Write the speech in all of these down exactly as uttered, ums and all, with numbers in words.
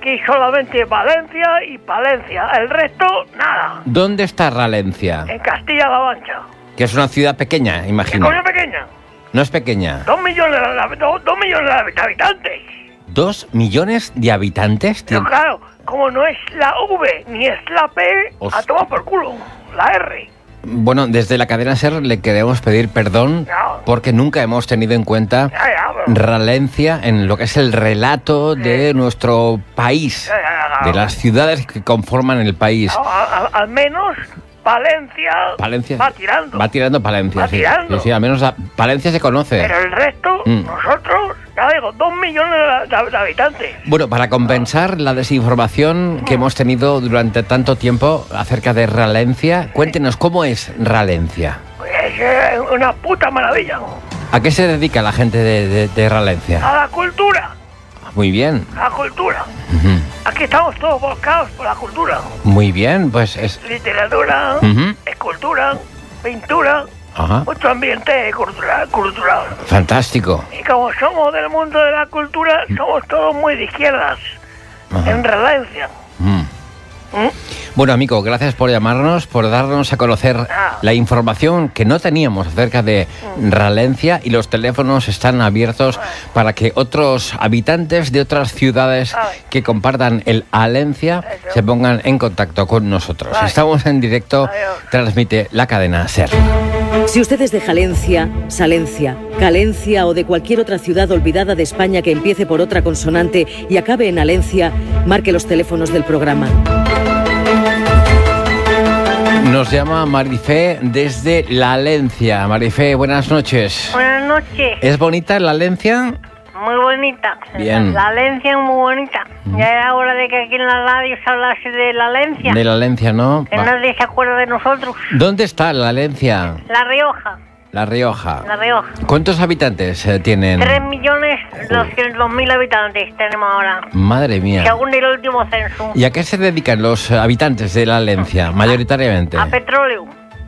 aquí solamente Valencia y Palencia. El resto, nada. ¿Dónde está Ralencia? En Castilla-La Mancha. Que es una ciudad pequeña, ¿Qué imagino. cosa pequeña? No es pequeña. Dos millones de, dos, dos millones de habitantes. ¿Dos millones de habitantes? Pero Tien- claro, como no es la V ni es la P, Hostia. a tomar por culo. La R. Bueno, desde la cadena SER le queremos pedir perdón No. porque nunca hemos tenido en cuenta Ya, ya, pero- Ralencia en lo que es el relato de nuestro país, Ya, ya, ya. de las ciudades que conforman el país. No, a- a- al menos Palencia, Palencia va tirando. Va tirando Palencia, Va sí. tirando. Sí, sí, al menos a- Palencia se conoce. Pero el resto, Mm. nosotros, ya digo, dos millones de, de- de habitantes. Bueno, para compensar la desinformación que hemos tenido durante tanto tiempo acerca de Ralencia, cuéntenos cómo es Ralencia. Pues es eh, una puta maravilla. ¿A qué se dedica la gente de, de- de Ralencia? A la cultura, Muy bien. a la cultura. Ujú. Aquí estamos todos volcados por la cultura. Muy bien, pues es... Literatura, Ujú. escultura, pintura, Ajá. mucho ambiente cultural, cultural. Fantástico. Y como somos del mundo de la cultura, somos todos muy de izquierdas. Ajá. En Ralencia. Mm. ¿Mm? Bueno, amigo, gracias por llamarnos, por darnos a conocer Ah. la información que no teníamos acerca de Ralencia, y los teléfonos están abiertos para que otros habitantes de otras ciudades Ay. que compartan el Alencia Eso. se pongan en contacto con nosotros. Ay. Estamos en directo, Adiós. transmite la cadena SER. Si usted es de Jalencia, Salencia, Calencia o de cualquier otra ciudad olvidada de España que empiece por otra consonante y acabe en Alencia, marque los teléfonos del programa. Nos llama Marifé desde La Alencia. Marifé, buenas noches. Buenas noches. ¿Es bonita La Alencia? Muy bonita. Bien. La Alencia es muy bonita. Ya era hora de que aquí en la radio se hablase de la Alencia. De La Alencia, ¿no? Que Va. nadie se acuerda de nosotros. ¿Dónde está La Alencia? La Rioja. La Rioja. La Rioja. ¿Cuántos habitantes eh, tienen? Tres millones doscientos mil habitantes tenemos ahora. Madre mía. Según el último censo. ¿Y a qué se dedican los habitantes de La Alencia, mayoritariamente? A petróleo.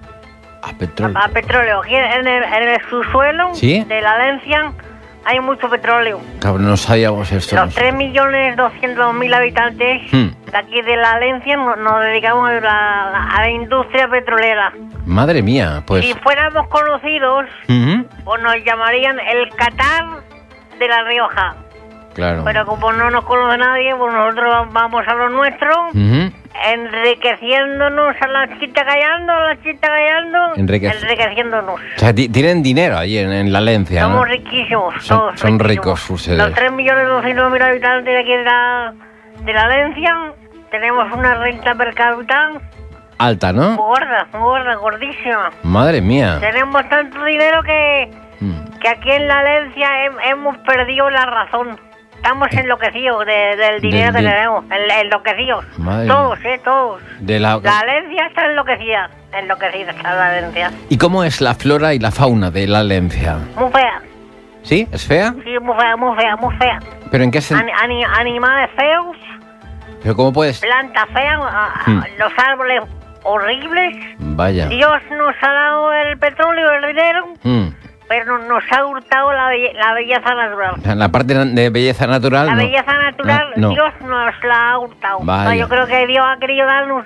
A petróleo. A petróleo. Aquí en el, en el subsuelo ¿Sí? de la Alencia hay mucho petróleo. Cabrón, no sabíamos esto. Los tres millones doscientos mil habitantes Hmm. de aquí de la Alencia no- nos dedicamos a la, a la industria petrolera. Madre mía, pues... Si fuéramos conocidos, Ujú. pues nos llamarían el Qatar de La Rioja. Claro. Pero como no nos conoce nadie, pues nosotros vamos a lo nuestro, Ujú. enriqueciéndonos a la chita callando, a la chita callando, Enriquec- enriqueciéndonos. O sea, ti- tienen dinero allí en, en La Alencia, ¿no? Somos riquísimos, Son- todos son riquísimos. ricos ustedes. Los tres millones doscientos mil habitantes de aquí de la, de la Alencia, tenemos una renta per cápita Alta, muy ¿no? gorda, muy gorda, gordísima. Madre mía. Tenemos tanto dinero que, Mm. que aquí en la Alencia hem- hemos perdido la razón. Estamos enloquecidos de- del dinero que di- tenemos, en- enloquecidos. Madre Todos, eh, todos. De la... La Alencia está enloquecida, enloquecida está la Alencia. ¿Y cómo es la flora y la fauna de La Alencia? Muy fea, ¿Sí? ¿Es fea? sí, muy fea, muy fea, muy fea. ¿Pero en qué sentido? Ani- ani- animales feos, ¿Pero cómo puedes...? plantas feas, a- a- Hmm. los árboles horribles. Vaya. Dios nos ha dado el petróleo, el dinero, Mm. pero nos ha hurtado la, belle- la belleza natural. O sea, en la parte de belleza natural... La no. belleza natural, Ah, no. Dios nos la ha hurtado. Vaya. O sea, yo creo que Dios ha querido darnos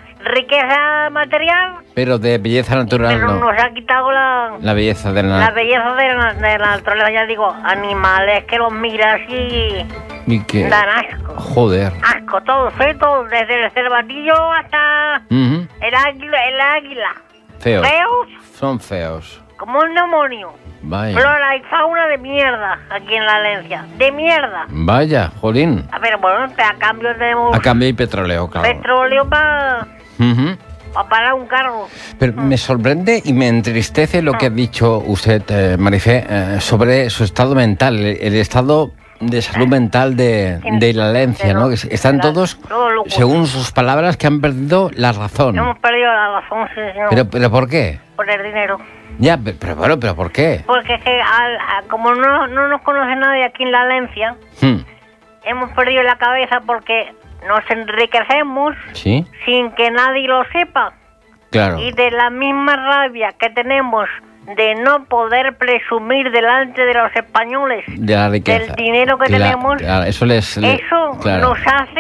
riqueza material, Pero de belleza natural pero no. nos ha quitado la, La belleza de la... la belleza de la, de la naturaleza. Ya digo, animales que los miras y ¿Y qué? dan asco. Joder. Asco, todos, ¿eh? Todos, desde el cervatillo hasta Ujú. el águila. El águila. Feos. Feos Son feos. como un demonio. Vaya. Flora y fauna de mierda aquí en la Alencia. De mierda. Vaya, jolín. A ver, bueno, a cambio tenemos A cambio hay petróleo, claro. petróleo para Ujú. parar un carro. Pero me sorprende y me entristece lo que ha dicho usted, eh, Marifé, eh, sobre su estado mental, el, el estado de salud mental de, de la Alencia, ¿no? Que están La- todos, todos locos. según sus palabras, que han perdido la razón. Hemos perdido la razón, sí, señor, Pero, pero ¿por qué? por el dinero. Ya, pe- pero bueno, pero ¿por qué? Porque es que al- a- como no, no nos conoce nadie aquí en la Alencia, Hmm. hemos perdido la cabeza porque nos enriquecemos ¿Sí? sin que nadie lo sepa. Claro. Y de la misma rabia que tenemos de no poder presumir delante de los españoles De la riqueza. del dinero que Cla- tenemos, claro, eso les... le- eso claro. nos hace